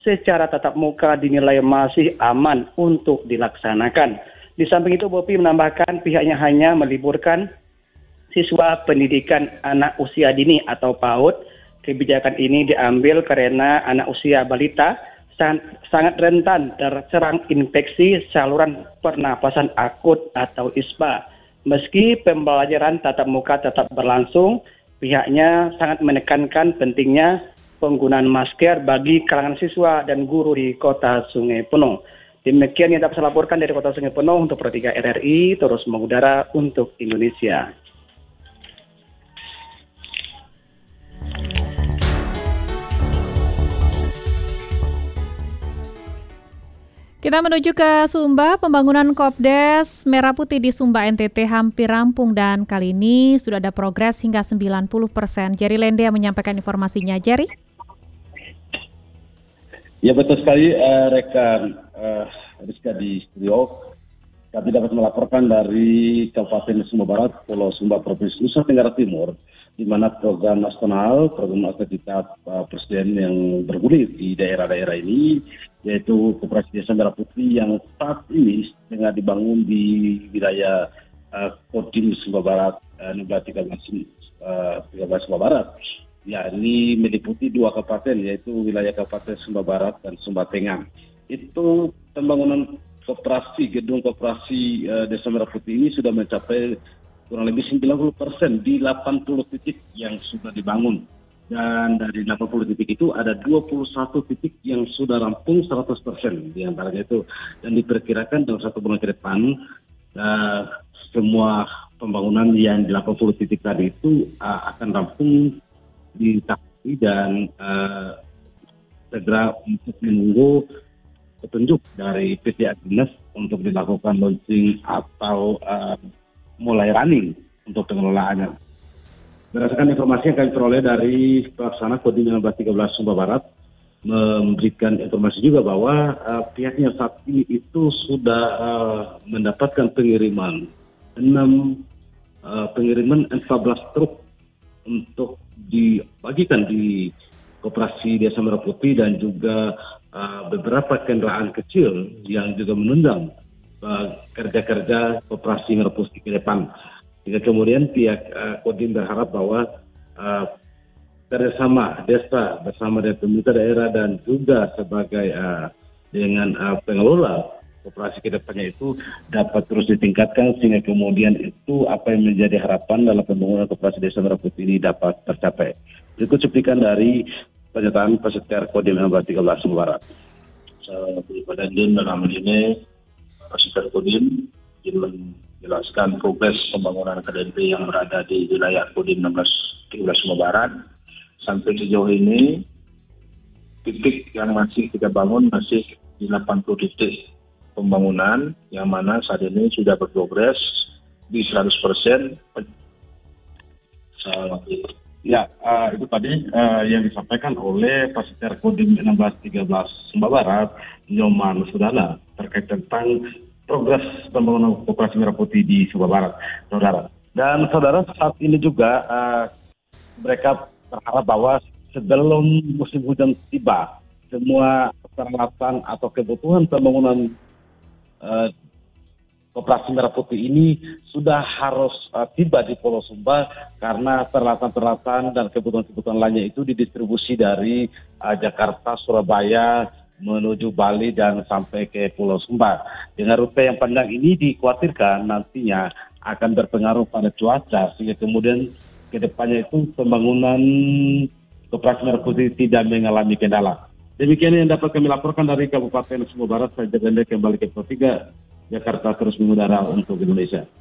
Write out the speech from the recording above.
secara tatap muka dinilai masih aman untuk dilaksanakan. Di samping itu, Bopi menambahkan pihaknya hanya meliburkan siswa pendidikan anak usia dini atau PAUD. Kebijakan ini diambil karena anak usia balita sangat rentan terserang infeksi saluran pernapasan akut atau ISPA. Meski pembelajaran tatap muka tetap berlangsung, pihaknya sangat menekankan pentingnya penggunaan masker bagi kalangan siswa dan guru di Kota Sungai Penuh. Demikian yang dapat saya laporkan dari Kota Sungai Penuh untuk Pro 3 RRI, terus mengudara untuk Indonesia. Kita menuju ke Sumba. Pembangunan Kopdes Merah Putih di Sumba NTT hampir rampung dan kali ini sudah ada progres hingga 90%. Jerry Lende yang menyampaikan informasinya. Jerry? Ya betul sekali rekan Rizka di studio. Kami dapat melaporkan dari Kabupaten Sumba Barat, Pulau Sumba, Provinsi Nusa Tenggara Timur, di mana program nasional, program aktivitas Presiden yang bergulir di daerah-daerah ini, yaitu Koperasi Desa Merah Putih yang saat ini tengah dibangun di wilayah Kodim Sumba Barat, 13 Sumba Barat. Ya, ini meliputi 2 kabupaten, yaitu wilayah Kabupaten Sumba Barat dan Sumba Tengah. Itu pembangunan gedung koperasi Desa Merah Putih ini sudah mencapai kurang lebih 90% di 80 titik yang sudah dibangun. Dan dari 80 titik itu ada 21 titik yang sudah rampung 100% di antaranya itu. Dan diperkirakan dalam 1 bulan ke depan semua pembangunan yang di 80 titik tadi itu akan rampung ditaati dan segera untuk menunggu petunjuk dari PT Agnes untuk dilakukan launching atau mulai running untuk pengelolaannya. Berdasarkan informasi yang kami peroleh dari pelaksana Kodim 1913 Sumba Barat, memberikan informasi juga bahwa pihaknya saat ini itu sudah mendapatkan pengiriman 14 truk untuk dibagikan di Koperasi Desa Merah Putih dan juga beberapa kendaraan kecil yang juga menunjang kerja-kerja Koperasi Merah Putih ke depan. Sehingga kemudian pihak Kodim berharap bahwa kerjasama desa bersama dengan pemerintah daerah dan juga sebagai dengan pengelola koperasi kedepannya itu dapat terus ditingkatkan sehingga kemudian itu apa yang menjadi harapan dalam pembangunan koperasi Desa Merah Putih ini dapat tercapai. Berikut cuplikan dari pernyataan Pesetir Kodim 13 Sumba Barat. Pada dalam ini Pesetir Kodim menjelaskan progres pembangunan KDNP yang berada di wilayah Kodim 13 Sumba Barat. Sampai sejauh ini titik yang masih kita bangun masih di 80 titik pembangunan yang mana saat ini sudah berprogres di 100%. Ya, itu tadi yang disampaikan oleh Pesetir Kodim 1613 Sumba Barat, Nyoman Sudana, terkait tentang progres pembangunan Koperasi Merah Putih di Sumba Barat, saudara. Dan saudara, saat ini juga mereka berharap bahwa sebelum musim hujan tiba, semua peralatan atau kebutuhan pembangunan Koperasi Merah Putih ini sudah harus tiba di Pulau Sumba karena peralatan-peralatan dan kebutuhan-kebutuhan lainnya itu didistribusi dari Jakarta, Surabaya, menuju Bali dan sampai ke Pulau Sumba. Dengan rute yang panjang ini dikhawatirkan nantinya akan berpengaruh pada cuaca sehingga kemudian ke depannya itu pembangunan Koperasi Merah Putih tidak mengalami kendala. Demikian yang dapat kami laporkan dari Kabupaten Sumba Barat. Saya kembali ke Pro 3 Jakarta terus mengudara untuk Indonesia.